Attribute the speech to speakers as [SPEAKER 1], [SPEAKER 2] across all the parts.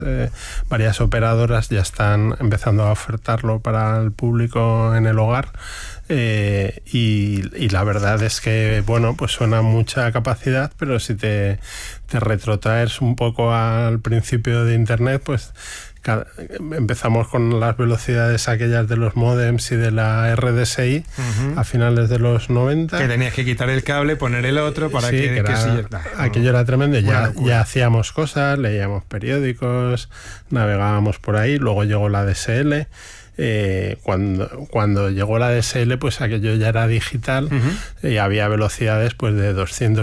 [SPEAKER 1] varias operadoras ya están empezando a ofertarlo para el público en el hogar. Y la verdad es que, bueno, pues suena mucha capacidad, pero si te retrotraes un poco al principio de Internet, pues empezamos con las velocidades aquellas de los módems y de la RDSI a finales de los 90.
[SPEAKER 2] Que tenías que quitar el cable, poner el otro para que
[SPEAKER 1] aquello era tremendo. Ya hacíamos cosas, leíamos periódicos, navegábamos por ahí. Luego llegó la DSL. Cuando llegó la DSL, pues aquello ya era digital y había velocidades pues de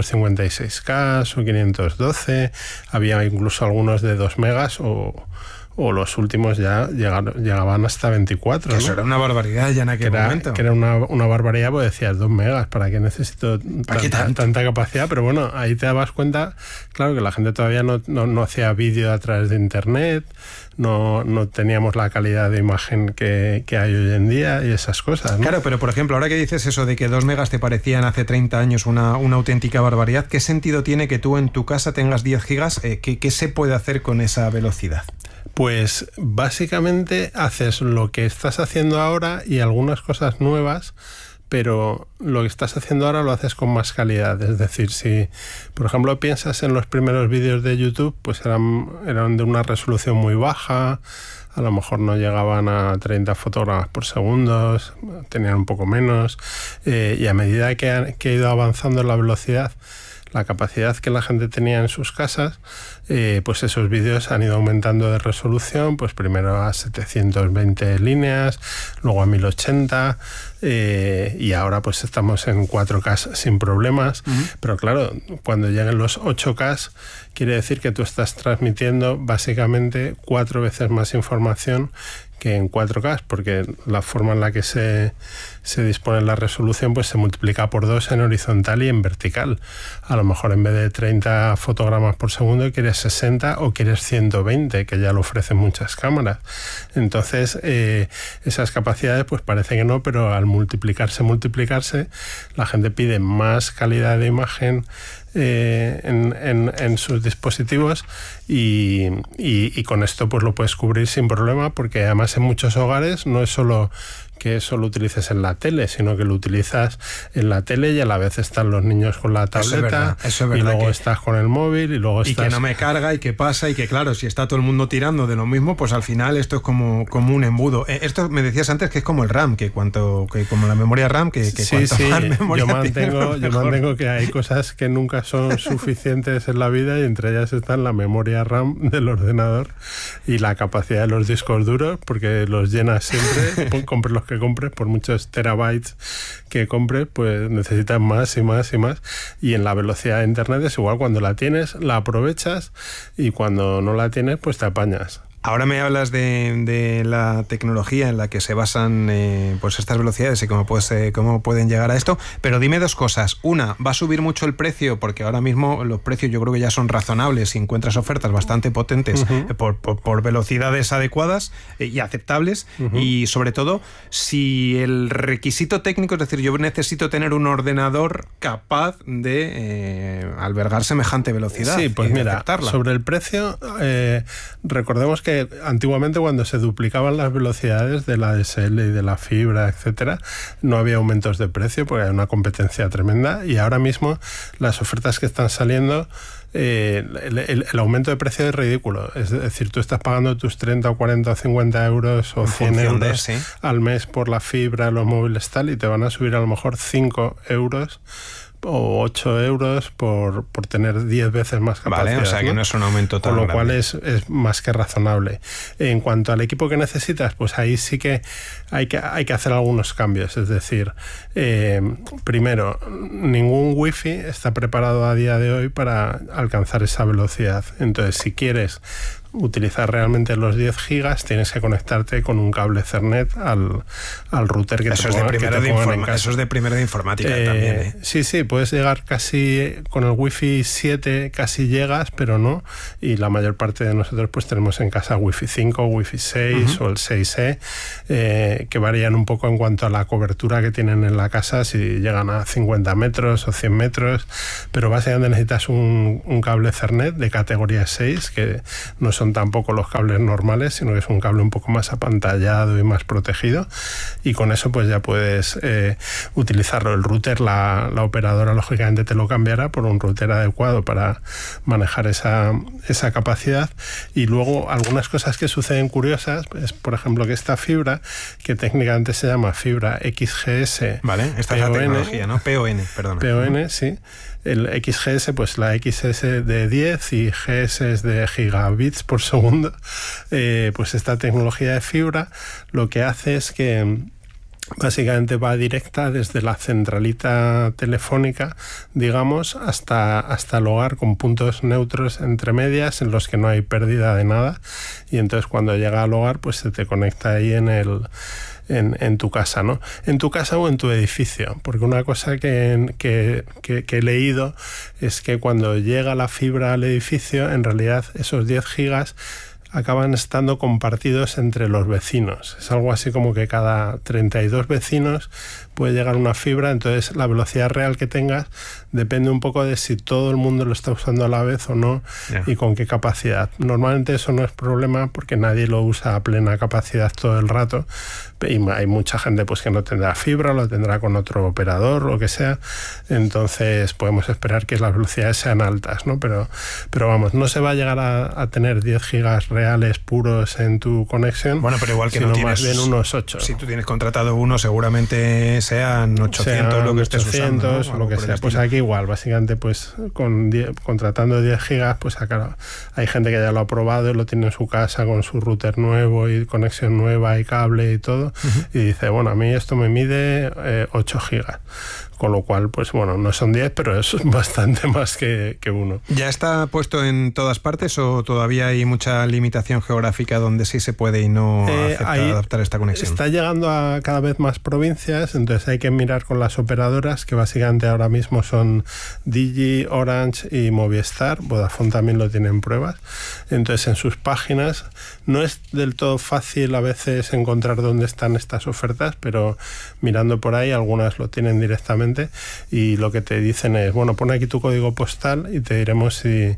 [SPEAKER 1] 256K o 512, había incluso algunos de 2 megas o los últimos ya llegaban hasta 24.
[SPEAKER 2] Eso, ¿no? Era una barbaridad ya en aquel momento. Que
[SPEAKER 1] era una barbaridad, pues decías 2 megas, ¿para qué necesito tanta capacidad? Pero bueno, ahí te dabas cuenta, claro, que la gente todavía no hacía vídeo a través de Internet, no teníamos la calidad de imagen que hay hoy en día y esas cosas, ¿no?
[SPEAKER 2] Claro, pero por ejemplo, ahora que dices eso de que 2 megas te parecían hace 30 años una auténtica barbaridad, ¿qué sentido tiene que tú en tu casa tengas 10 gigas? ¿Qué se puede hacer con esa velocidad?
[SPEAKER 1] Pues básicamente haces lo que estás haciendo ahora y algunas cosas nuevas, pero lo que estás haciendo ahora lo haces con más calidad. Es decir, si por ejemplo piensas en los primeros vídeos de YouTube, pues eran de una resolución muy baja, a lo mejor no llegaban a 30 fotogramas por segundo, tenían un poco menos, y a medida que ha ido avanzando la velocidad, la capacidad que la gente tenía en sus casas, pues esos vídeos han ido aumentando de resolución, pues primero a 720 líneas, luego a 1080, y ahora pues estamos en 4K sin problemas. Pero claro, cuando lleguen los 8K, quiere decir que tú estás transmitiendo básicamente 4 veces más información que en 4K, porque la forma en la que se dispone la resolución pues se multiplica por 2 en horizontal y en vertical. A lo mejor en vez de 30 fotogramas por segundo quieres 60 o quieres 120, que ya lo ofrecen muchas cámaras. Entonces esas capacidades pues parece que no, pero al multiplicarse, la gente pide más calidad de imagen en sus dispositivos y con esto pues lo puedes cubrir sin problema, porque además en muchos hogares no es solo que eso lo utilices en la tele, sino que lo utilizas en la tele y a la vez están los niños con la tableta, eso es verdad, y luego estás con el móvil y luego estás...
[SPEAKER 2] Y que no me carga y que pasa y que claro, si está todo el mundo tirando de lo mismo, pues al final esto es como un embudo. Esto me decías antes que es como el RAM, que como la memoria RAM, que cuanto más memoria
[SPEAKER 1] yo mantengo que hay cosas que nunca son suficientes en la vida y entre ellas están la memoria RAM del ordenador y la capacidad de los discos duros, porque los llenas siempre, compres los que compres, por muchos terabytes que compres, pues necesitas más y más y más. Y en la velocidad de Internet es igual, cuando la tienes la aprovechas y cuando no la tienes pues te apañas.
[SPEAKER 2] Ahora me hablas de la tecnología en la que se basan pues estas velocidades y cómo pueden llegar a esto, pero dime 2 cosas. Una, ¿va a subir mucho el precio? Porque ahora mismo los precios yo creo que ya son razonables y encuentras ofertas bastante potentes por velocidades adecuadas y aceptables. Y sobre todo, si el requisito técnico, es decir, yo necesito tener un ordenador capaz de albergar semejante velocidad.
[SPEAKER 1] Sí, pues mira, sobre el precio, recordemos que antiguamente cuando se duplicaban las velocidades de la DSL y de la fibra, etcétera, no había aumentos de precio porque hay una competencia tremenda, y ahora mismo las ofertas que están saliendo, el aumento de precio es ridículo. Es decir, tú estás pagando tus 30 o 40 o 50 euros o 100 euros al mes por la fibra, los móviles tal, y te van a subir a lo mejor 5 euros o 8 euros por tener 10 veces más capacidad.
[SPEAKER 2] Vale, o sea que no es un aumento tan grande.
[SPEAKER 1] Con lo cual es más que razonable. En cuanto al equipo que necesitas, pues ahí sí que hay que hacer algunos cambios. Es decir, primero, ningún wifi está preparado a día de hoy para alcanzar esa velocidad. Entonces, si quieres utilizar realmente los 10 gigas, tienes que conectarte con un cable Ethernet al router que
[SPEAKER 2] eso te pongan en casa. Eso es de primero de informática también.
[SPEAKER 1] Sí, puedes llegar casi con el Wi-Fi 7, casi llegas, pero no. Y la mayor parte de nosotros pues tenemos en casa Wi-Fi 5, Wi-Fi 6 o el 6E, que varían un poco en cuanto a la cobertura que tienen en la casa, si llegan a 50 metros o 100 metros, pero básicamente necesitas un cable Ethernet de categoría 6, que no son tampoco los cables normales, sino que es un cable un poco más apantallado y más protegido, y con eso pues ya puedes utilizarlo. El router, la operadora lógicamente te lo cambiará por un router adecuado para manejar esa capacidad. Y luego algunas cosas que suceden curiosas es, por ejemplo, que esta fibra, que técnicamente se llama fibra XGS,
[SPEAKER 2] vale, esta es la tecnología, ¿no? PON, perdón.
[SPEAKER 1] PON, sí. El XGS, pues la XS de 10 y GS es de gigabits por segundo. Pues esta tecnología de fibra lo que hace es que básicamente va directa desde la centralita telefónica, digamos, hasta el hogar, con puntos neutros entre medias en los que no hay pérdida de nada, y entonces cuando llega al hogar pues se te conecta ahí en tu casa, ¿no? En tu casa o en tu edificio, porque una cosa que he leído es que cuando llega la fibra al edificio, en realidad esos 10 gigas acaban estando compartidos entre los vecinos. Es algo así como que cada 32 vecinos puede llegar una fibra, entonces la velocidad real que tengas depende un poco de si todo el mundo lo está usando a la vez o no, y con qué capacidad. Normalmente eso no es problema porque nadie lo usa a plena capacidad todo el rato, y hay mucha gente pues que no tendrá fibra, lo tendrá con otro operador, lo que sea, entonces podemos esperar que las velocidades sean altas, ¿no? Pero vamos, no se va a llegar a tener 10 gigas reales puros en tu conexión.
[SPEAKER 2] Bueno, pero igual que no tienes,
[SPEAKER 1] más bien unos 8.
[SPEAKER 2] Si tú tienes contratado uno, seguramente sean 800 lo que estés usando, ¿no?
[SPEAKER 1] O lo que sea. Pues aquí igual, básicamente pues contratando 10 gigas, pues claro, hay gente que ya lo ha probado y lo tiene en su casa con su router nuevo y conexión nueva y cable y todo, y dice, bueno, a mí esto me mide 8 gigas. Con lo cual, pues bueno, no son 10, pero es bastante más que uno.
[SPEAKER 2] ¿Ya está puesto en todas partes o todavía hay mucha limitación geográfica donde sí se puede y no adaptar esta conexión?
[SPEAKER 1] Está llegando a cada vez más provincias, entonces hay que mirar con las operadoras, que básicamente ahora mismo son Digi, Orange y Movistar. Vodafone también lo tiene en pruebas. Entonces en sus páginas no es del todo fácil a veces encontrar dónde están estas ofertas, pero mirando por ahí algunas lo tienen directamente, y lo que te dicen es, bueno, pon aquí tu código postal y te diremos si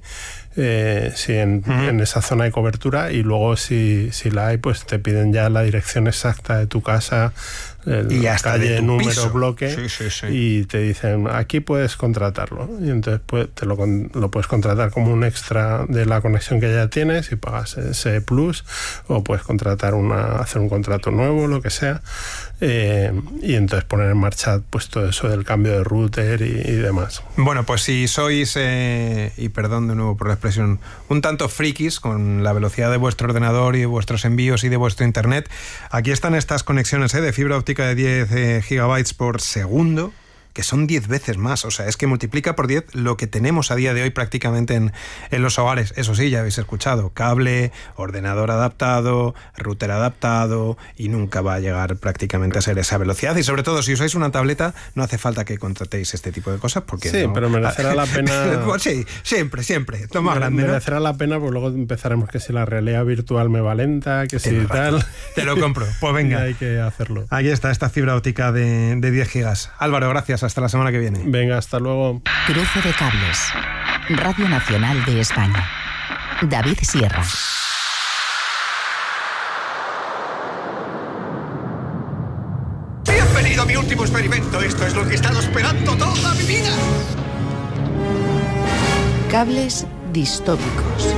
[SPEAKER 1] en esa zona hay cobertura, y luego si la hay, pues te piden ya la dirección exacta de tu casa,
[SPEAKER 2] y hasta
[SPEAKER 1] calle,
[SPEAKER 2] de tu
[SPEAKER 1] número,
[SPEAKER 2] piso.
[SPEAKER 1] bloque,
[SPEAKER 2] sí.
[SPEAKER 1] Y te dicen, aquí puedes contratarlo, y entonces te lo puedes contratar como un extra de la conexión que ya tienes y pagas ese plus, o puedes contratar hacer un contrato nuevo, lo que sea, y entonces poner en marcha pues todo eso del cambio de router y demás.
[SPEAKER 2] Bueno, pues si sois, y perdón de nuevo por la expresión, un tanto frikis con la velocidad de vuestro ordenador y de vuestros envíos y de vuestro internet, aquí están estas conexiones de fibra óptica de 10 gigabytes por segundo, que son 10 veces más. O sea, es que multiplica por 10 lo que tenemos a día de hoy prácticamente en los hogares. Eso sí, ya habéis escuchado, cable, ordenador adaptado, router adaptado, y nunca va a llegar prácticamente a ser esa velocidad. Y sobre todo, si usáis una tableta, no hace falta que contratéis este tipo de cosas, porque
[SPEAKER 1] sí,
[SPEAKER 2] no...
[SPEAKER 1] pero merecerá la pena.
[SPEAKER 2] Pues sí, siempre, lo más grande, ¿no?
[SPEAKER 1] Merecerá la pena, pues luego empezaremos que si la realidad virtual me va lenta, que si tal.
[SPEAKER 2] Te lo compro, pues venga.
[SPEAKER 1] Y hay que hacerlo.
[SPEAKER 2] Ahí está, esta fibra óptica de 10 gigas. Álvaro, gracias. Hasta la semana que viene.
[SPEAKER 1] Venga, hasta luego.
[SPEAKER 3] Cruce de cables. Radio Nacional de España. David Sierra.
[SPEAKER 4] Bienvenido a mi último experimento. Esto es lo que he estado esperando toda mi vida.
[SPEAKER 3] Cables distópicos.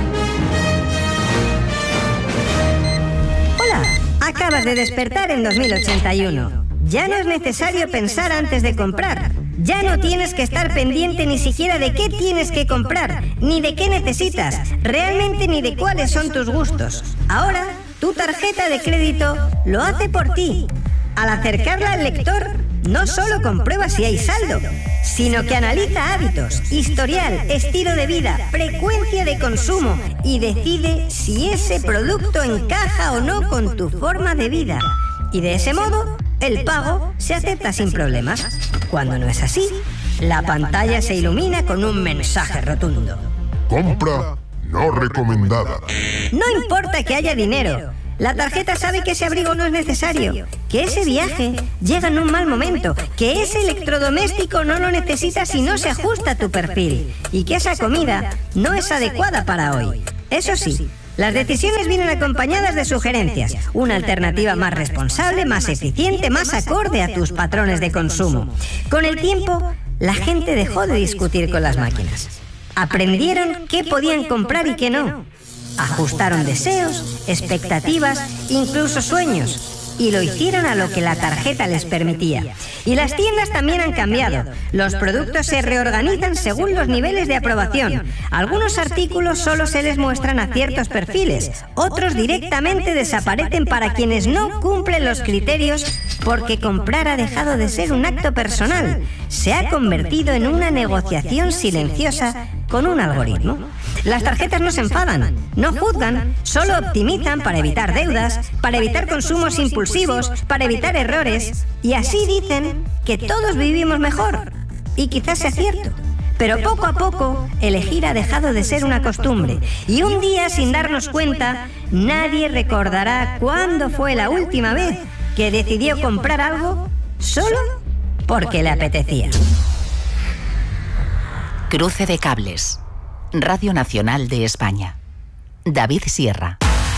[SPEAKER 5] Hola, acabas de despertar en 2081. Ya no es necesario pensar antes de comprar. Ya no tienes que estar pendiente ni siquiera de qué tienes que comprar, ni de qué necesitas, realmente ni de cuáles son tus gustos. Ahora, tu tarjeta de crédito lo hace por ti. Al acercarla al lector, no solo comprueba si hay saldo, sino que analiza hábitos, historial, estilo de vida, frecuencia de consumo y decide si ese producto encaja o no con tu forma de vida. Y de ese modo, el pago se acepta sin problemas. Cuando no es así, la pantalla se ilumina con un mensaje rotundo.
[SPEAKER 6] Compra no recomendada.
[SPEAKER 5] No importa que haya dinero. La tarjeta sabe que ese abrigo no es necesario, que ese viaje llega en un mal momento, que ese electrodoméstico no lo necesitas si no se ajusta a tu perfil, y que esa comida no es adecuada para hoy. Eso sí, las decisiones vienen acompañadas de sugerencias, una alternativa más responsable, más eficiente, más acorde a tus patrones de consumo. Con el tiempo, la gente dejó de discutir con las máquinas. Aprendieron qué podían comprar y qué no. Ajustaron deseos, expectativas, incluso sueños. Y lo hicieron a lo que la tarjeta les permitía. Y las tiendas también han cambiado. Los productos se reorganizan según los niveles de aprobación. Algunos artículos solo se les muestran a ciertos perfiles. Otros directamente desaparecen para quienes no cumplen los criterios, porque comprar ha dejado de ser un acto personal. Se ha convertido en una negociación silenciosa con un algoritmo. Las tarjetas no se enfadan, no juzgan, solo optimizan para evitar deudas, para evitar consumos impulsivos, para evitar errores, y así dicen que todos vivimos mejor. Y quizás sea cierto. Pero poco a poco, elegir ha dejado de ser una costumbre. Y un día, sin darnos cuenta, nadie recordará cuándo fue la última vez que decidió comprar algo solo porque le apetecía.
[SPEAKER 3] Cruce de cables. Radio Nacional de España. David Sierra.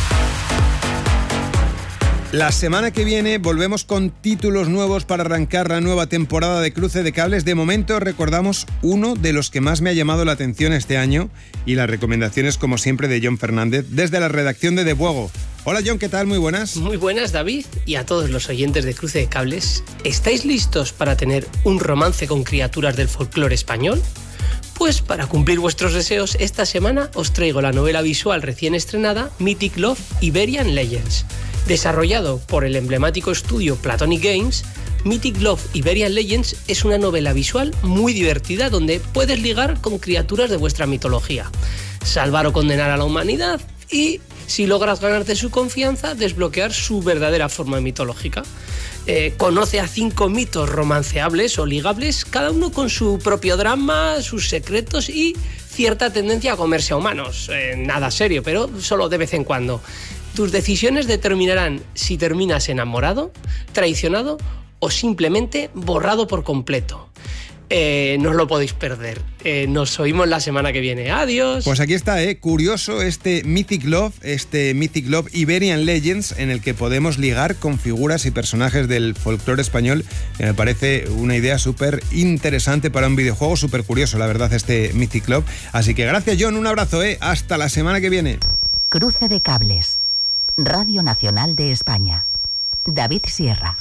[SPEAKER 2] La semana que viene volvemos con títulos nuevos para arrancar la nueva temporada de Cruce de Cables. De momento recordamos uno de los que más me ha llamado la atención este año y las recomendaciones, como siempre, de John Fernández desde la redacción de De Buego. Hola John, ¿qué tal? Muy buenas.
[SPEAKER 7] Muy buenas, David, y a todos los oyentes de Cruce de Cables. ¿Estáis listos para tener un romance con criaturas del folclore español? Pues para cumplir vuestros deseos, esta semana os traigo la novela visual recién estrenada Mythic Love Iberian Legends. Desarrollado por el emblemático estudio Platonic Games, Mythic Love Iberian Legends es una novela visual muy divertida donde puedes ligar con criaturas de vuestra mitología, salvar o condenar a la humanidad y, si logras ganarte su confianza, desbloquear su verdadera forma mitológica. Conoce a 5 mitos romanceables o ligables, cada uno con su propio drama, sus secretos y cierta tendencia a comerse a humanos. Nada serio, pero solo de vez en cuando. Tus decisiones determinarán si terminas enamorado, traicionado o simplemente borrado por completo. No os lo podéis perder. Nos oímos la semana que viene. Adiós.
[SPEAKER 2] Pues aquí está, curioso este Mythic Love Iberian Legends, en el que podemos ligar con figuras y personajes del folclore español, que me parece una idea súper interesante para un videojuego, súper curioso, la verdad, este Mythic Love. Así que gracias, John, un abrazo, hasta la semana que viene.
[SPEAKER 3] Cruce de cables. Radio Nacional de España. David Sierra.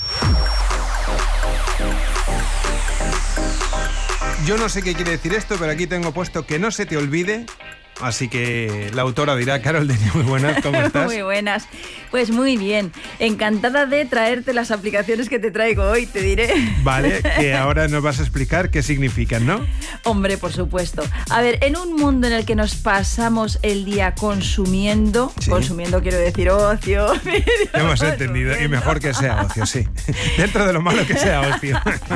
[SPEAKER 2] Yo no sé qué quiere decir esto, pero aquí tengo puesto que no se te olvide. Así que la autora dirá. Carol Denia, muy buenas, ¿cómo estás?
[SPEAKER 8] Muy buenas, pues muy bien. Encantada de traerte las aplicaciones que te traigo hoy, te diré.
[SPEAKER 2] Vale, que ahora nos vas a explicar qué significan, ¿no?
[SPEAKER 8] Hombre, por supuesto. A ver, en un mundo en el que nos pasamos el día consumiendo, ¿sí? Consumiendo quiero decir ocio.
[SPEAKER 2] Hemos entendido, y mejor que sea ocio, sí. Dentro de lo malo que sea ocio.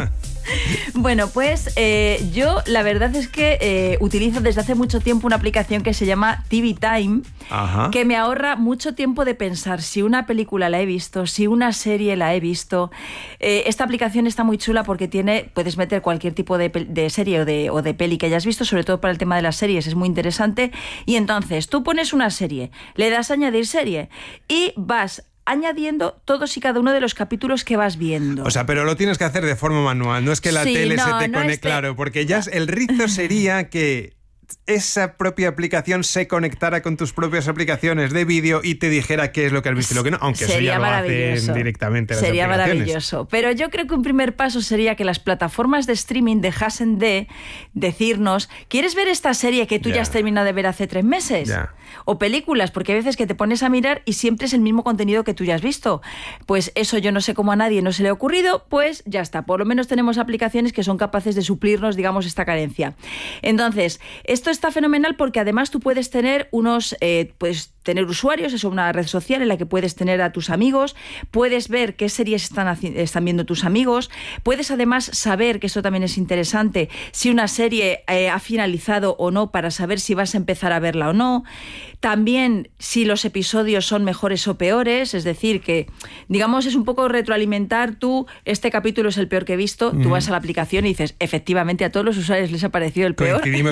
[SPEAKER 8] Bueno, pues yo la verdad es que utilizo desde hace mucho tiempo una aplicación que se llama TV Time. Ajá. Que me ahorra mucho tiempo de pensar si una película la he visto, si una serie la he visto. Esta aplicación está muy chula porque puedes meter cualquier tipo de serie o de peli que hayas visto, sobre todo para el tema de las series, es muy interesante. Y entonces tú pones una serie, le das a añadir serie y vas añadiendo todos y cada uno de los capítulos que vas viendo.
[SPEAKER 2] O sea, pero lo tienes que hacer de forma manual, no es que la tele se te conecte, claro, porque ya el rizo sería que esa propia aplicación se conectara con tus propias aplicaciones de vídeo y te dijera qué es lo que has visto y lo que no, aunque eso ya lo hacen directamente las
[SPEAKER 8] sería
[SPEAKER 2] aplicaciones.
[SPEAKER 8] Maravilloso. Pero yo creo que un primer paso sería que las plataformas de streaming dejasen de decirnos, ¿quieres ver esta serie que tú ya has terminado de ver hace 3 meses? O películas, porque hay veces que te pones a mirar y siempre es el mismo contenido que tú ya has visto. Pues eso yo no sé cómo a nadie no se le ha ocurrido, pues ya está. Por lo menos tenemos aplicaciones que son capaces de suplirnos, digamos, esta carencia. Entonces, esto está fenomenal porque además tú puedes tener puedes tener usuarios, es una red social en la que puedes tener a tus amigos, puedes ver qué series están viendo tus amigos, puedes además saber, que esto también es interesante, si una serie ha finalizado o no para saber si vas a empezar a verla o no. También si los episodios son mejores o peores, es decir, que digamos es un poco retroalimentar este capítulo es el peor que he visto, tú vas a la aplicación y dices, efectivamente a todos los usuarios les ha parecido el peor.
[SPEAKER 2] Coincidimos en eso, no,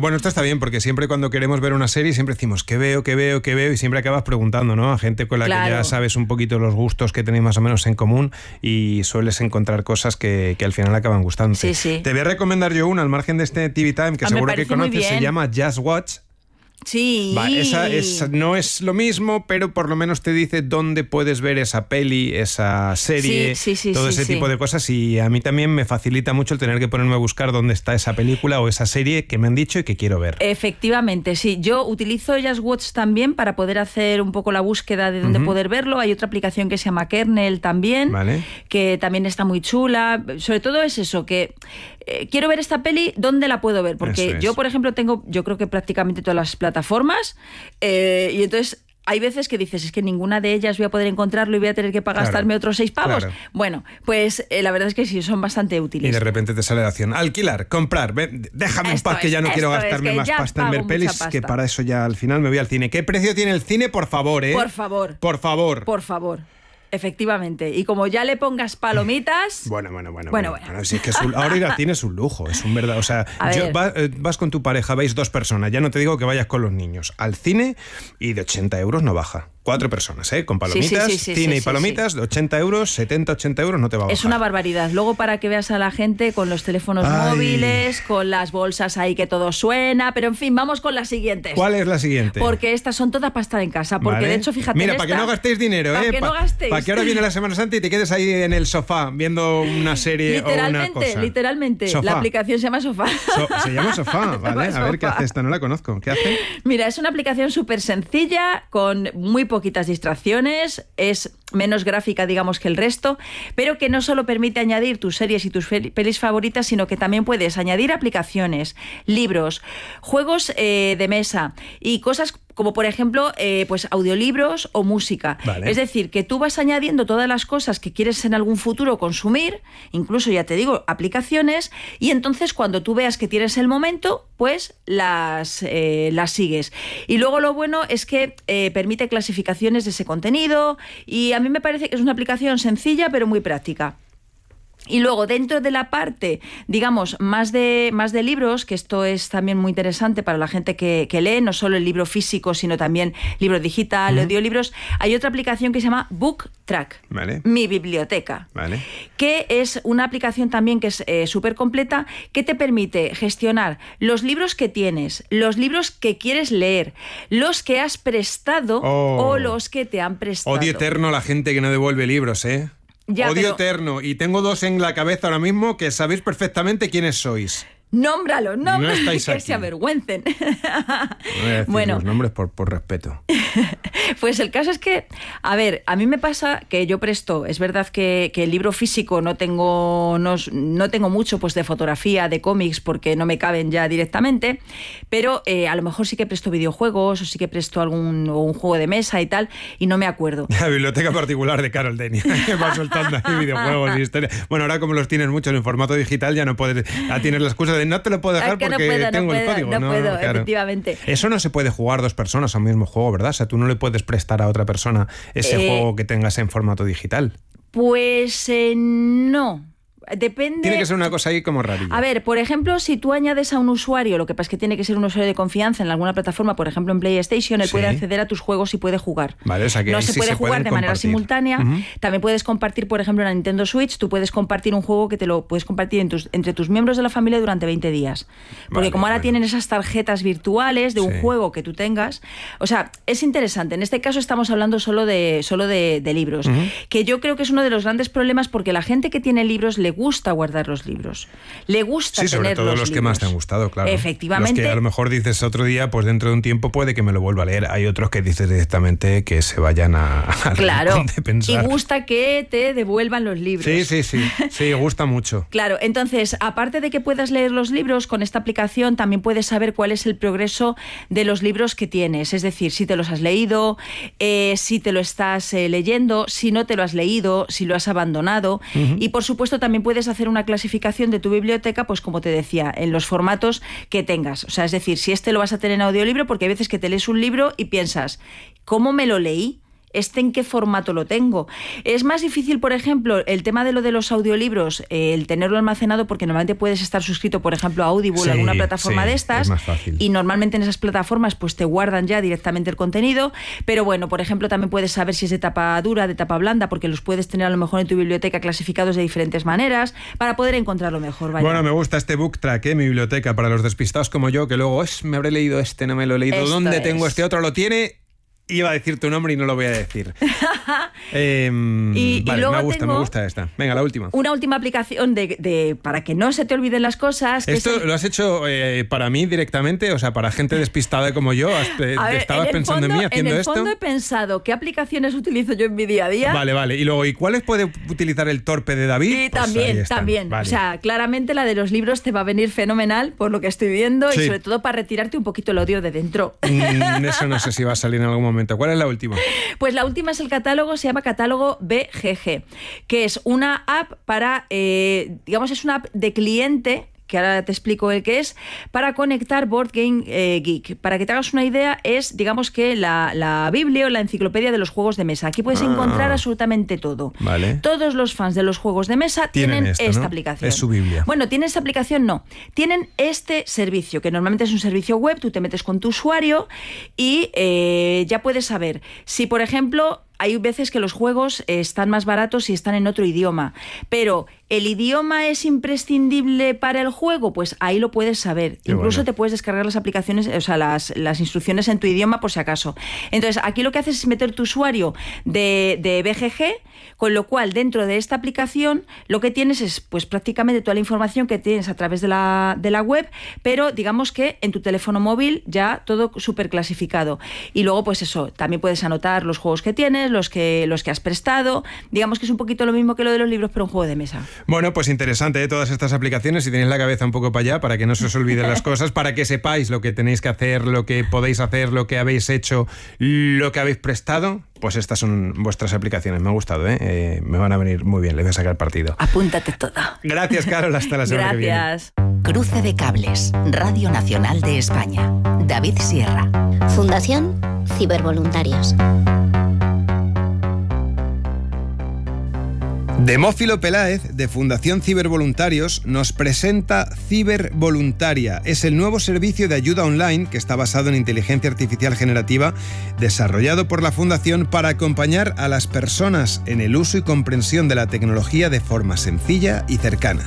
[SPEAKER 2] Bueno, esto está bien porque siempre cuando queremos ver una serie siempre decimos ¿qué veo? Y siempre acabas preguntando, ¿no? A gente con la que ya sabes un poquito los gustos que tenéis más o menos en común y sueles encontrar cosas que al final acaban gustando.
[SPEAKER 8] Sí, sí.
[SPEAKER 2] Te voy a recomendar yo una al margen de este TV Time que seguro que conoces, se llama Just Watch.
[SPEAKER 8] Sí.
[SPEAKER 2] Esa no es lo mismo, pero por lo menos te dice dónde puedes ver esa peli, esa serie, todo ese tipo de cosas, y a mí también me facilita mucho el tener que ponerme a buscar dónde está esa película o esa serie que me han dicho y que quiero ver.
[SPEAKER 8] Efectivamente, sí. Yo utilizo Just Watch también para poder hacer un poco la búsqueda de dónde poder verlo. Hay otra aplicación que se llama Kernel también, que también está muy chula. Sobre todo es eso, que quiero ver esta peli, ¿dónde la puedo ver? Porque yo, por ejemplo, tengo, yo creo que prácticamente todas las plataformas, y entonces hay veces que dices, es que ninguna de ellas voy a poder encontrarlo y voy a tener que gastarme otros 6 pavos. Claro. Bueno, pues la verdad es que sí, son bastante útiles.
[SPEAKER 2] Y de repente te sale la acción, alquilar, comprar, déjame en paz que ya no quiero gastarme más pasta en ver pelis, que para eso ya al final me voy al cine. ¿Qué precio tiene el cine? Por favor, ¿eh?
[SPEAKER 8] Por favor.
[SPEAKER 2] Por favor.
[SPEAKER 8] Por favor. Efectivamente. Y como ya le pongas palomitas...
[SPEAKER 2] Bueno. Si es que ahora ir al cine es un lujo, es un verdad... O sea, vas con tu pareja, vais 2 personas, ya no te digo que vayas con los niños. Al cine y de 80 euros no baja. 4 personas, ¿eh? Con palomitas, cine y palomitas, de 80 euros, 70, 80 euros no te va a bajar.
[SPEAKER 8] Es una barbaridad. Luego para que veas a la gente con los teléfonos móviles, con las bolsas ahí que todo suena, pero en fin, vamos con las siguientes.
[SPEAKER 2] ¿Cuál es la siguiente?
[SPEAKER 8] Porque estas son todas para estar en casa, porque de hecho, fíjate...
[SPEAKER 2] Mira, para que no gastéis dinero,
[SPEAKER 8] para que no gastéis.
[SPEAKER 2] Para que ahora viene la Semana Santa y te quedes ahí en el sofá viendo una serie o una cosa.
[SPEAKER 8] Literalmente,
[SPEAKER 2] Sofá.
[SPEAKER 8] la aplicación se llama Sofá.
[SPEAKER 2] Se llama Sofá, ¿vale? A ver qué hace esta, no la conozco. ¿Qué hace?
[SPEAKER 8] Mira, es una aplicación súper sencilla, con muy poquitas distracciones, es menos gráfica, digamos, que el resto, pero que no solo permite añadir tus series y tus pelis favoritas, sino que también puedes añadir aplicaciones, libros, juegos de mesa y cosas como, por ejemplo, pues audiolibros o música. Vale. Es decir, que tú vas añadiendo todas las cosas que quieres en algún futuro consumir, incluso, ya te digo, aplicaciones, y entonces cuando tú veas que tienes el momento, pues las sigues. Y luego lo bueno es que permite clasificaciones de ese contenido, y a mí me parece que es una aplicación sencilla pero muy práctica. Y luego, dentro de la parte, digamos, más de libros, que esto es también muy interesante para la gente que lee, no solo el libro físico, sino también libro digital, audiolibros, hay otra aplicación que se llama Book Track, Mi Biblioteca, que es una aplicación también que es súper completa, que te permite gestionar los libros que tienes, los libros que quieres leer, los que has prestado o los que te han prestado.
[SPEAKER 2] Odio eterno a la gente que no devuelve libros, ¿eh? Odio eterno. Y tengo 2 en la cabeza ahora mismo que sabéis perfectamente quiénes sois.
[SPEAKER 8] Nómbralo,
[SPEAKER 2] no estáis
[SPEAKER 8] que
[SPEAKER 2] aquí.
[SPEAKER 8] se avergüencen.
[SPEAKER 2] No voy a decir los nombres por respeto.
[SPEAKER 8] Pues el caso es que, a ver, a mí me pasa que yo presto, es verdad que el libro físico no tengo mucho pues de fotografía, de cómics, porque no me caben ya directamente, pero a lo mejor sí que presto videojuegos o sí que presto un juego de mesa y tal, y no me acuerdo.
[SPEAKER 2] La biblioteca particular de Carol Denia, que va soltando ahí videojuegos y historias. Bueno, ahora como los tienes muchos en formato digital, ya no puedes, ya tienes la excusa de no te lo puedo dejar porque tengo el código.
[SPEAKER 8] No puedo,
[SPEAKER 2] claro.
[SPEAKER 8] Efectivamente.
[SPEAKER 2] Eso no se puede jugar 2 personas al mismo juego, ¿verdad? O sea, tú no le puedes prestar a otra persona ese juego que tengas en formato digital.
[SPEAKER 8] Pues no. Depende...
[SPEAKER 2] Tiene que ser una cosa ahí como rarilla.
[SPEAKER 8] A ver, por ejemplo, si tú añades a un usuario, lo que pasa es que tiene que ser un usuario de confianza en alguna plataforma, por ejemplo en PlayStation, él puede acceder a tus juegos y puede jugar.
[SPEAKER 2] Vale, o sea que
[SPEAKER 8] no se puede jugar de manera simultánea. También puedes compartir, por ejemplo, en la Nintendo Switch, tú puedes compartir un juego que te lo puedes compartir entre tus miembros de la familia durante 20 días. Porque como ahora tienen esas tarjetas virtuales de un juego que tú tengas, o sea, es interesante. En este caso estamos hablando solo de libros, que yo creo que es uno de los grandes problemas, porque la gente que tiene libros le gusta guardar los libros. Le gusta tener los libros.
[SPEAKER 2] Sí, sobre todo los que más te han gustado, claro.
[SPEAKER 8] Efectivamente.
[SPEAKER 2] Los que a lo mejor dices otro día, pues dentro de un tiempo puede que me lo vuelva a leer. Hay otros que dices directamente que se vayan a
[SPEAKER 8] claro.
[SPEAKER 2] de pensar.
[SPEAKER 8] Y gusta que te devuelvan los libros.
[SPEAKER 2] Sí, gusta mucho.
[SPEAKER 8] Claro, entonces, aparte de que puedas leer los libros, con esta aplicación también puedes saber cuál es el progreso de los libros que tienes. Es decir, si te los has leído, si te lo estás leyendo, si no te lo has leído, si lo has abandonado. Y por supuesto también puedes hacer una clasificación de tu biblioteca, pues como te decía, en los formatos que tengas. O sea, es decir, si lo vas a tener en audiolibro, porque hay veces que te lees un libro y piensas, ¿cómo me lo leí? en qué formato lo tengo. Es más difícil, por ejemplo, el tema de lo de los audiolibros, el tenerlo almacenado, porque normalmente puedes estar suscrito, por ejemplo, a Audible, alguna plataforma de estas,
[SPEAKER 2] es más fácil.
[SPEAKER 8] Y normalmente en esas plataformas pues te guardan ya directamente el contenido, pero bueno, por ejemplo, también puedes saber si es de tapa dura, de tapa blanda, porque los puedes tener a lo mejor en tu biblioteca clasificados de diferentes maneras, para poder encontrarlo mejor. Vaya.
[SPEAKER 2] Bueno, me gusta este book track, mi biblioteca, para los despistados como yo, que luego me habré leído este, no me lo he leído. ¿Dónde tengo este otro? ¿Lo tiene? Iba a decir tu nombre y no lo voy a decir. Vale, me gusta esta. Venga, la última.
[SPEAKER 8] Una última aplicación para que no se te olviden las cosas.
[SPEAKER 2] ¿Esto lo has hecho para mí directamente? O sea, para gente despistada como yo. ¿Estabas pensando en mí haciendo esto?
[SPEAKER 8] En el fondo he pensado qué aplicaciones utilizo yo en mi día a día.
[SPEAKER 2] Vale. Y luego, ¿y cuáles puede utilizar el torpe de David?
[SPEAKER 8] Y también. Vale. O sea, claramente la de los libros te va a venir fenomenal por lo que estoy viendo y sobre todo para retirarte un poquito el odio de dentro.
[SPEAKER 2] Eso no sé si va a salir en algún momento. ¿Cuál es la última?
[SPEAKER 8] Pues la última es el catálogo, se llama Catálogo BGG, que es una app para, es una app de cliente, que ahora te explico el que es, para conectar Board Game Geek. Para que te hagas una idea, es, digamos que la Biblia o la enciclopedia de los juegos de mesa. Aquí puedes encontrar absolutamente todo.
[SPEAKER 2] Vale.
[SPEAKER 8] Todos los fans de los juegos de mesa tienen esta aplicación.
[SPEAKER 2] Es su Biblia.
[SPEAKER 8] Bueno, tienen esta aplicación, no. Tienen este servicio, que normalmente es un servicio web, tú te metes con tu usuario y ya puedes saber si, por ejemplo, hay veces que los juegos están más baratos si están en otro idioma, pero ¿el idioma es imprescindible para el juego? Pues ahí lo puedes saber. Incluso te puedes descargar las aplicaciones, o sea, las instrucciones en tu idioma por si acaso. Entonces, aquí lo que haces es meter tu usuario de BGG, con lo cual dentro de esta aplicación lo que tienes es pues prácticamente toda la información que tienes a través de la web, pero digamos que en tu teléfono móvil ya todo súper clasificado. Y luego pues eso, también puedes anotar los juegos que tienes, los que has prestado. Digamos que es un poquito lo mismo que lo de los libros, pero un juego de mesa.
[SPEAKER 2] Bueno, pues interesante, todas estas aplicaciones, si tenéis la cabeza un poco para allá, para que no se os olviden las cosas, para que sepáis lo que tenéis que hacer, lo que podéis hacer, lo que habéis hecho, lo que habéis prestado. Pues estas son vuestras aplicaciones. Me ha gustado, me van a venir muy bien, le voy a sacar partido.
[SPEAKER 8] Apúntate todo.
[SPEAKER 2] Gracias, Carol, hasta la semana que viene.
[SPEAKER 8] Gracias.
[SPEAKER 3] Cruce de cables, Radio Nacional de España. David Sierra.
[SPEAKER 9] Fundación Cibervoluntarios.
[SPEAKER 2] Demófilo Peláez, de Fundación Cibervoluntarios, nos presenta Cibervoluntaria. Es el nuevo servicio de ayuda online que está basado en inteligencia artificial generativa, desarrollado por la Fundación para acompañar a las personas en el uso y comprensión de la tecnología de forma sencilla y cercana.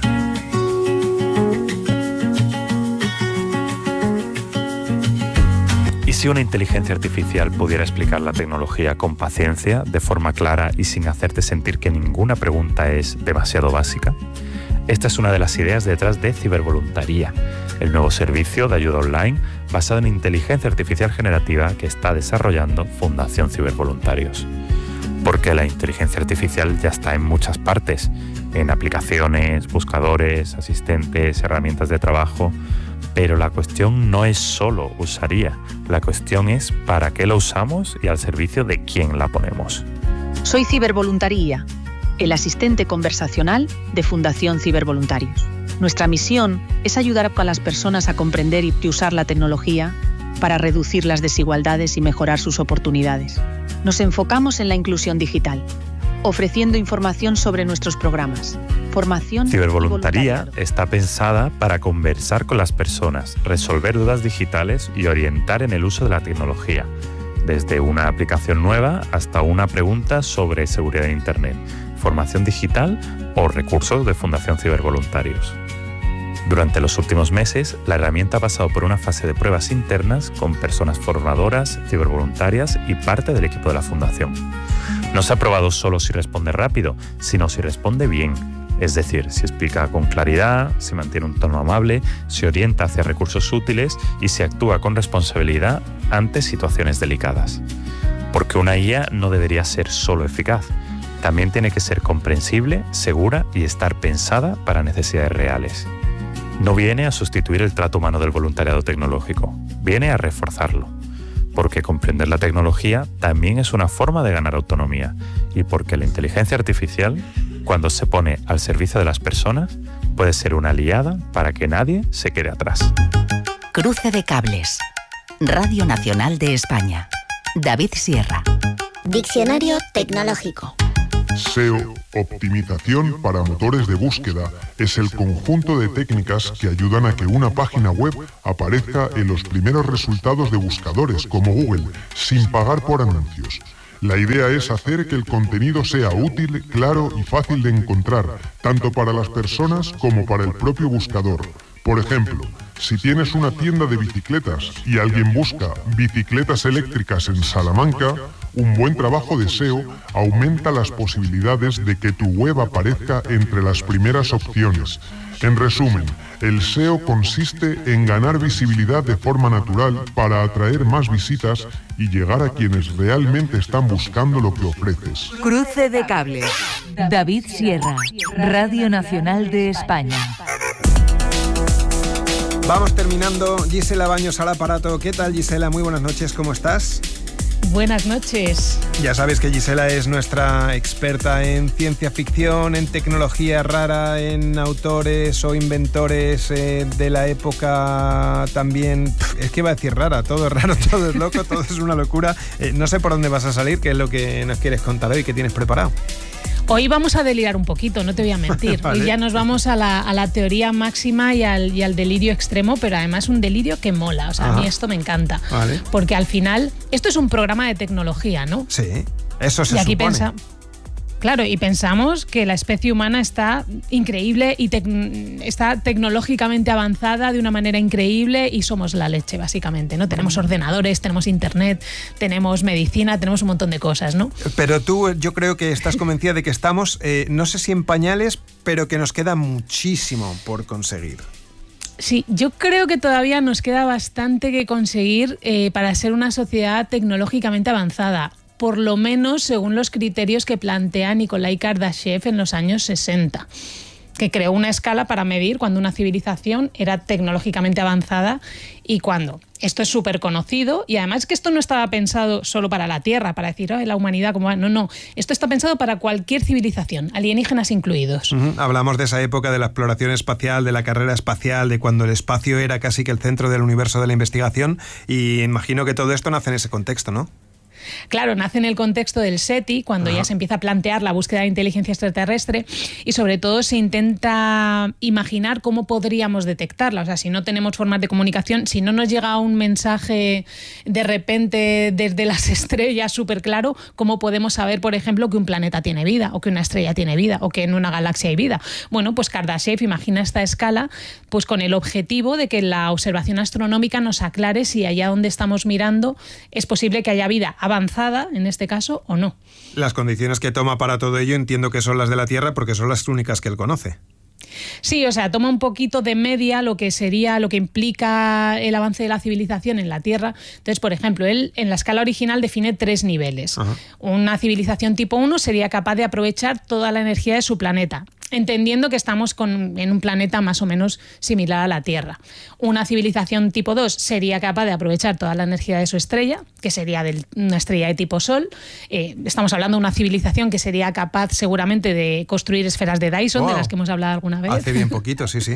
[SPEAKER 10] Si una inteligencia artificial pudiera explicar la tecnología con paciencia, de forma clara y sin hacerte sentir que ninguna pregunta es demasiado básica, esta es una de las ideas detrás de Cibervoluntaria, el nuevo servicio de ayuda online basado en inteligencia artificial generativa que está desarrollando Fundación Cibervoluntarios. Porque la inteligencia artificial ya está en muchas partes, en aplicaciones, buscadores, asistentes, herramientas de trabajo. Pero la cuestión no es solo usar IA, la cuestión es para qué lo usamos y al servicio de quién la ponemos.
[SPEAKER 11] Soy Cibervoluntaria, el asistente conversacional de Fundación Cibervoluntarios. Nuestra misión es ayudar a las personas a comprender y usar la tecnología para reducir las desigualdades y mejorar sus oportunidades. Nos enfocamos en la inclusión digital, ofreciendo información sobre nuestros programas, formación.
[SPEAKER 10] Cibervoluntaria está pensada para conversar con las personas, resolver dudas digitales y orientar en el uso de la tecnología, desde una aplicación nueva hasta una pregunta sobre seguridad de Internet, formación digital o recursos de Fundación Cibervoluntarios. Durante los últimos meses, la herramienta ha pasado por una fase de pruebas internas con personas formadoras, cibervoluntarias y parte del equipo de la Fundación. No se ha probado solo si responde rápido, sino si responde bien. Es decir, si explica con claridad, si mantiene un tono amable, si orienta hacia recursos útiles y si actúa con responsabilidad ante situaciones delicadas. Porque una IA no debería ser solo eficaz, también tiene que ser comprensible, segura y estar pensada para necesidades reales. No viene a sustituir el trato humano del voluntariado tecnológico, viene a reforzarlo. Porque comprender la tecnología también es una forma de ganar autonomía y porque la inteligencia artificial, cuando se pone al servicio de las personas, puede ser una aliada para que nadie se quede atrás.
[SPEAKER 3] Cruce de cables. Radio Nacional de España. David Sierra.
[SPEAKER 9] Diccionario tecnológico.
[SPEAKER 6] SEO, optimización para motores de búsqueda, es el conjunto de técnicas que ayudan a que una página web aparezca en los primeros resultados de buscadores como Google, sin pagar por anuncios. La idea es hacer que el contenido sea útil, claro y fácil de encontrar, tanto para las personas como para el propio buscador. Por ejemplo, si tienes una tienda de bicicletas y alguien busca bicicletas eléctricas en Salamanca, un buen trabajo de SEO aumenta las posibilidades de que tu web aparezca entre las primeras opciones. En resumen, el SEO consiste en ganar visibilidad de forma natural para atraer más visitas y llegar a quienes realmente están buscando lo que ofreces.
[SPEAKER 12] Cruce de cables. David Sierra, Radio Nacional de España.
[SPEAKER 2] Vamos terminando. Gisela Baños al aparato. ¿Qué tal, Gisela? Muy buenas noches, ¿cómo estás?
[SPEAKER 13] Buenas noches.
[SPEAKER 2] Ya sabes que Gisela es nuestra experta en ciencia ficción, en tecnología rara, en autores o inventores de la época también. Es que iba a decir rara, todo es raro, todo es loco, todo es una locura. No sé por dónde vas a salir, qué es lo que nos quieres contar hoy, qué tienes preparado.
[SPEAKER 13] Hoy vamos a delirar un poquito, no te voy a mentir. Vale. Hoy ya nos vamos a la teoría máxima y al delirio extremo, pero además un delirio que mola. O sea, a mí esto me encanta. Vale. Porque al final, esto es un programa de tecnología, ¿no?
[SPEAKER 2] Sí, eso se supone.
[SPEAKER 13] Claro, y pensamos que la especie humana está increíble y está tecnológicamente avanzada de una manera increíble y somos la leche, básicamente, ¿no? Tenemos ordenadores, tenemos internet, tenemos medicina, tenemos un montón de cosas, ¿no?
[SPEAKER 2] Pero tú, yo creo que estás convencida de que estamos, no sé si en pañales, pero que nos queda muchísimo por conseguir.
[SPEAKER 13] Sí, yo creo que todavía nos queda bastante que conseguir para ser una sociedad tecnológicamente avanzada. Por lo menos según los criterios que plantea Nikolai Kardashev en los años 60, que creó una escala para medir cuando una civilización era tecnológicamente avanzada y cuándo. Esto es súper conocido y además que esto no estaba pensado solo para la Tierra, para decir, la humanidad, ¿cómo va? No. Esto está pensado para cualquier civilización, alienígenas incluidos.
[SPEAKER 2] Hablamos de esa época de la exploración espacial, de la carrera espacial, de cuando el espacio era casi que el centro del universo de la investigación y imagino que todo esto nace en ese contexto, ¿no?
[SPEAKER 13] Claro, nace en el contexto del SETI, cuando ya se empieza a plantear la búsqueda de inteligencia extraterrestre y sobre todo se intenta imaginar cómo podríamos detectarla. O sea, si no tenemos formas de comunicación, si no nos llega un mensaje de repente desde las estrellas súper claro, ¿cómo podemos saber, por ejemplo, que un planeta tiene vida o que una estrella tiene vida o que en una galaxia hay vida? Bueno, pues Kardashev imagina esta escala pues con el objetivo de que la observación astronómica nos aclare si allá donde estamos mirando es posible que haya vida avanzada, en este caso, o no.
[SPEAKER 2] Las condiciones que toma para todo ello entiendo que son las de la Tierra porque son las únicas que él conoce.
[SPEAKER 13] Sí, o sea, toma un poquito de media lo que implica el avance de la civilización en la Tierra. Entonces, por ejemplo, él en la escala original define 3 niveles. Ajá. Una civilización tipo 1 sería capaz de aprovechar toda la energía de su planeta, entendiendo que estamos en un planeta más o menos similar a la Tierra. Una civilización tipo 2 sería capaz de aprovechar toda la energía de su estrella, que sería una estrella de tipo Sol. Estamos hablando de una civilización que sería capaz seguramente de construir esferas de Dyson, de las que hemos hablado alguna vez.
[SPEAKER 2] Hace bien poquito, sí.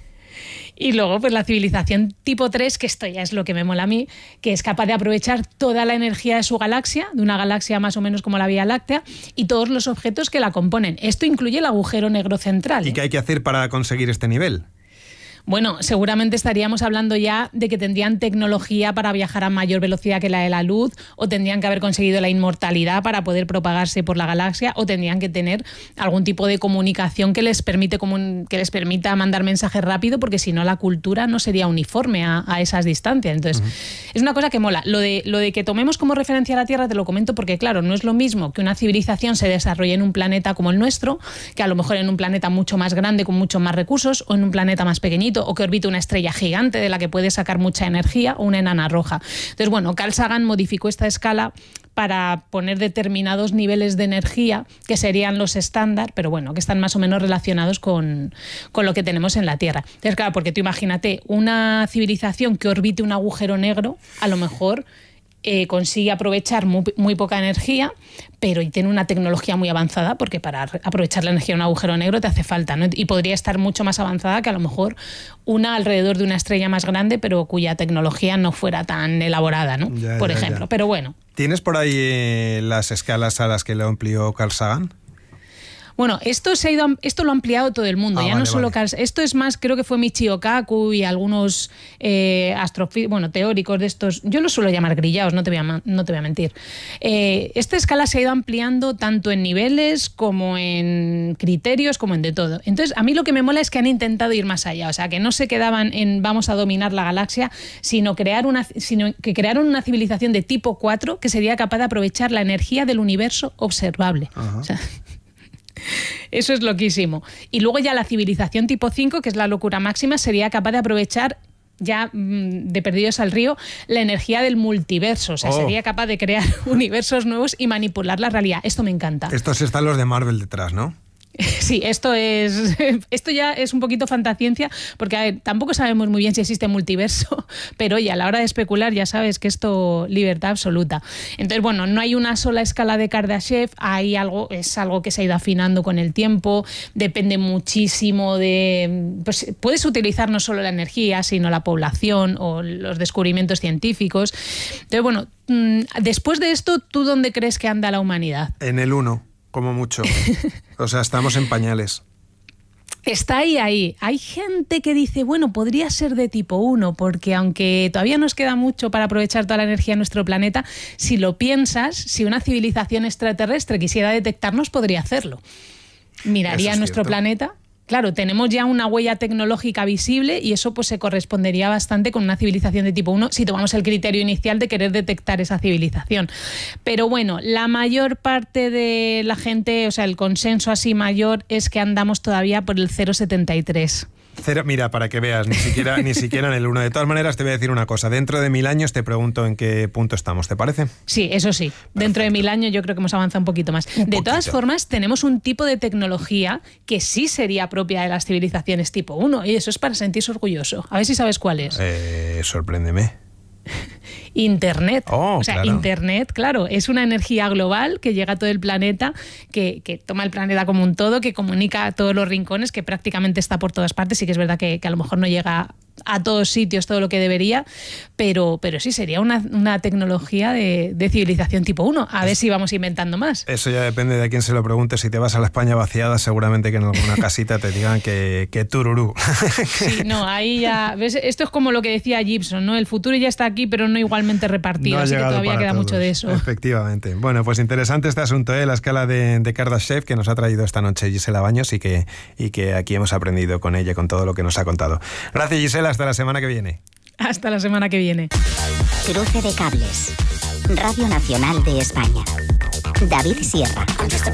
[SPEAKER 13] Y luego, pues la civilización tipo 3, que esto ya es lo que me mola a mí, que es capaz de aprovechar toda la energía de su galaxia, de una galaxia más o menos como la Vía Láctea, y todos los objetos que la componen. Esto incluye el agujero negro central.
[SPEAKER 2] ¿Y qué hay que hacer para conseguir este nivel?
[SPEAKER 13] Bueno, seguramente estaríamos hablando ya de que tendrían tecnología para viajar a mayor velocidad que la de la luz, o tendrían que haber conseguido la inmortalidad para poder propagarse por la galaxia, o tendrían que tener algún tipo de comunicación que les permita mandar mensajes rápido, porque si no la cultura no sería uniforme a esas distancias. Entonces, es una cosa que mola. Lo de que tomemos como referencia a la Tierra te lo comento porque, claro, no es lo mismo que una civilización se desarrolle en un planeta como el nuestro, que a lo mejor en un planeta mucho más grande, con muchos más recursos, o en un planeta más pequeñito, o que orbite una estrella gigante de la que puede sacar mucha energía, o una enana roja. Entonces, bueno, Carl Sagan modificó esta escala para poner determinados niveles de energía que serían los estándar, pero bueno, que están más o menos relacionados con lo que tenemos en la Tierra. Entonces, claro, porque tú imagínate una civilización que orbite un agujero negro, a lo mejor consigue aprovechar muy poca energía, pero tiene una tecnología muy avanzada, porque para aprovechar la energía de un agujero negro te hace falta, ¿no? Y podría estar mucho más avanzada que a lo mejor una alrededor de una estrella más grande, pero cuya tecnología no fuera tan elaborada, ¿no? Por ejemplo. Pero bueno.
[SPEAKER 2] ¿Tienes por ahí las escalas a las que lo amplió Carl Sagan?
[SPEAKER 13] Bueno, esto lo ha ampliado todo el mundo, ya no solo Carl Sagan. Esto es más, creo que fue Michio Kaku y algunos teóricos de estos. Yo los suelo llamar grillaos, no te voy a mentir. Esta escala se ha ido ampliando tanto en niveles como en criterios, como en de todo. Entonces, a mí lo que me mola es que han intentado ir más allá, o sea, que no se quedaban en vamos a dominar la galaxia, sino que crearon una civilización de tipo 4 que sería capaz de aprovechar la energía del universo observable. O sea, eso es loquísimo. Y luego ya la civilización tipo 5, que es la locura máxima, sería capaz de aprovechar ya de perdidos al río la energía del multiverso. O sea, sería capaz de crear universos nuevos y manipular la realidad. Esto me encanta.
[SPEAKER 2] Estos están los de Marvel detrás, ¿no?
[SPEAKER 13] Sí, esto ya es un poquito fantasciencia, porque a ver, tampoco sabemos muy bien si existe multiverso, pero oye, a la hora de especular ya sabes que esto, libertad absoluta. Entonces, bueno, no hay una sola escala de Kardashev, es algo que se ha ido afinando con el tiempo, depende muchísimo de... Pues puedes utilizar no solo la energía, sino la población o los descubrimientos científicos. Entonces, bueno, después de esto, ¿tú dónde crees que anda la humanidad?
[SPEAKER 2] En el 1. Como mucho. O sea, estamos en pañales.
[SPEAKER 13] Está ahí. Hay gente que dice, bueno, podría ser de tipo 1, porque aunque todavía nos queda mucho para aprovechar toda la energía de nuestro planeta, si lo piensas, si una civilización extraterrestre quisiera detectarnos, podría hacerlo. Miraría nuestro planeta. Claro, tenemos ya una huella tecnológica visible y eso pues se correspondería bastante con una civilización de tipo 1 si tomamos el criterio inicial de querer detectar esa civilización. Pero bueno, la mayor parte de la gente, o sea, el consenso así mayor es que andamos todavía por el 0,73.
[SPEAKER 2] Mira, para que veas, ni siquiera en el 1. De todas maneras, te voy a decir una cosa. Dentro de 1000 años te pregunto en qué punto estamos, ¿te parece?
[SPEAKER 13] Sí, eso sí. Perfecto. Dentro de 1000 años yo creo que hemos avanzado un poquito más. De todas formas, tenemos un tipo de tecnología que sí sería propia de las civilizaciones tipo 1 y eso es para sentirse orgulloso. A ver si sabes cuál es.
[SPEAKER 2] Sorpréndeme.
[SPEAKER 13] Internet.
[SPEAKER 2] Claro.
[SPEAKER 13] Internet, claro, es una energía global que llega a todo el planeta, que toma el planeta como un todo, que comunica a todos los rincones, que prácticamente está por todas partes. Sí que es verdad que a lo mejor no llega a todos sitios todo lo que debería, pero sí sería una tecnología de civilización tipo 1. A ver si vamos inventando más.
[SPEAKER 2] Eso ya depende de a quién se lo pregunte. Si te vas a la España vaciada, seguramente que en alguna casita te digan que tururú.
[SPEAKER 13] Sí, no, ahí ya... ¿ves? Esto es como lo que decía Gibson, ¿no? El futuro ya está aquí, pero no igualmente repartido, así que todavía queda mucho de eso.
[SPEAKER 2] Efectivamente. Bueno, pues interesante este asunto, la escala de Kardashev que nos ha traído esta noche Gisela Baños y que aquí hemos aprendido con ella, con todo lo que nos ha contado. Gracias, Gisela. Hasta la semana que viene.
[SPEAKER 13] Hasta la semana que viene.
[SPEAKER 9] Cruce de cables. Radio Nacional de España. David Sierra.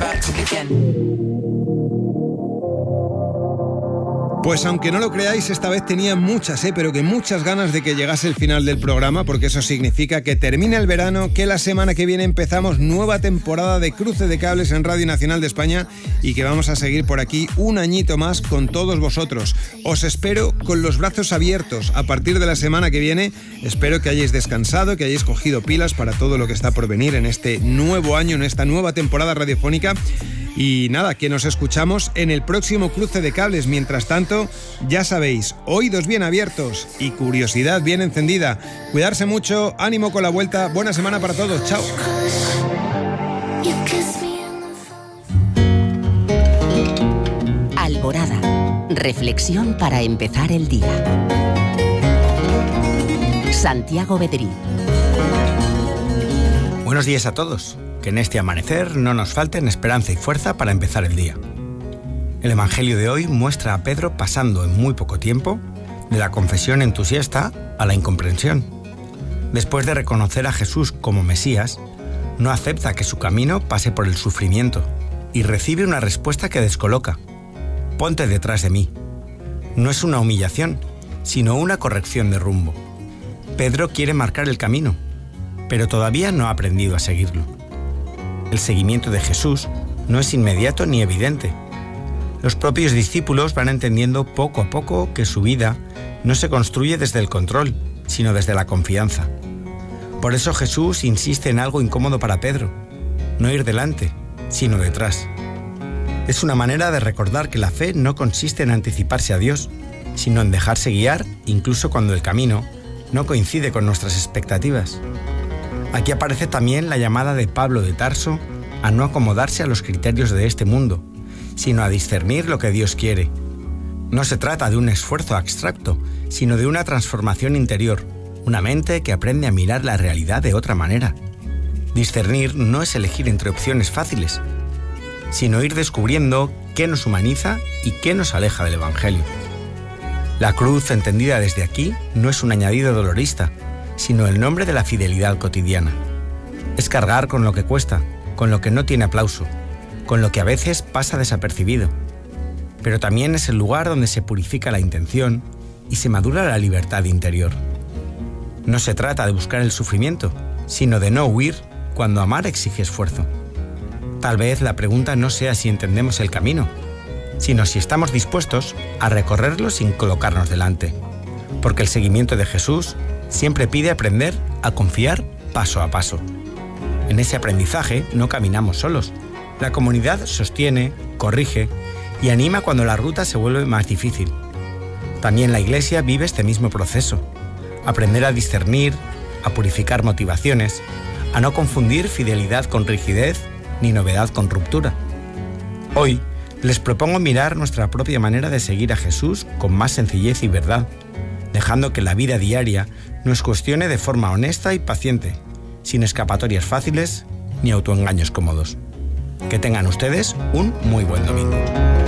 [SPEAKER 2] Pues aunque no lo creáis, esta vez tenía muchas, pero que muchas ganas de que llegase el final del programa, porque eso significa que termina el verano, que la semana que viene empezamos nueva temporada de Cruce de Cables en Radio Nacional de España y que vamos a seguir por aquí un añito más con todos vosotros. Os espero con los brazos abiertos. A partir de la semana que viene, espero que hayáis descansado, que hayáis cogido pilas para todo lo que está por venir en este nuevo año, en esta nueva temporada radiofónica. Y nada, que nos escuchamos en el próximo Cruce de Cables. Mientras tanto, ya sabéis, oídos bien abiertos y curiosidad bien encendida. Cuidarse mucho, ánimo con la vuelta, buena semana para todos, chao.
[SPEAKER 3] Alborada, reflexión para empezar el día. Santiago Bedrí.
[SPEAKER 14] Buenos días a todos. Que en este amanecer no nos falten esperanza y fuerza para empezar el día. El Evangelio de hoy muestra a Pedro pasando en muy poco tiempo de la confesión entusiasta a la incomprensión. Después de reconocer a Jesús como Mesías, no acepta que su camino pase por el sufrimiento y recibe una respuesta que descoloca. Ponte detrás de mí. No es una humillación, sino una corrección de rumbo. Pedro quiere marcar el camino, pero todavía no ha aprendido a seguirlo. El seguimiento de Jesús no es inmediato ni evidente. Los propios discípulos van entendiendo poco a poco que su vida no se construye desde el control, sino desde la confianza. Por eso Jesús insiste en algo incómodo para Pedro: no ir delante, sino detrás. Es una manera de recordar que la fe no consiste en anticiparse a Dios, sino en dejarse guiar incluso cuando el camino no coincide con nuestras expectativas. Aquí aparece también la llamada de Pablo de Tarso a no acomodarse a los criterios de este mundo, sino a discernir lo que Dios quiere. No se trata de un esfuerzo abstracto, sino de una transformación interior, una mente que aprende a mirar la realidad de otra manera. Discernir no es elegir entre opciones fáciles, sino ir descubriendo qué nos humaniza y qué nos aleja del Evangelio. La cruz, entendida desde aquí, no es un añadido dolorista, sino el nombre de la fidelidad cotidiana. Es cargar con lo que cuesta, con lo que no tiene aplauso, con lo que a veces pasa desapercibido. Pero también es el lugar donde se purifica la intención y se madura la libertad interior. No se trata de buscar el sufrimiento, sino de no huir cuando amar exige esfuerzo. Tal vez la pregunta no sea si entendemos el camino, sino si estamos dispuestos a recorrerlo sin colocarnos delante. Porque el seguimiento de Jesús siempre pide aprender a confiar paso a paso. En ese aprendizaje no caminamos solos. La comunidad sostiene, corrige y anima cuando la ruta se vuelve más difícil. También la Iglesia vive este mismo proceso. Aprender a discernir, a purificar motivaciones, a no confundir fidelidad con rigidez ni novedad con ruptura. Hoy les propongo mirar nuestra propia manera de seguir a Jesús con más sencillez y verdad, dejando que la vida diaria nos cuestione de forma honesta y paciente, sin escapatorias fáciles ni autoengaños cómodos. Que tengan ustedes un muy buen domingo.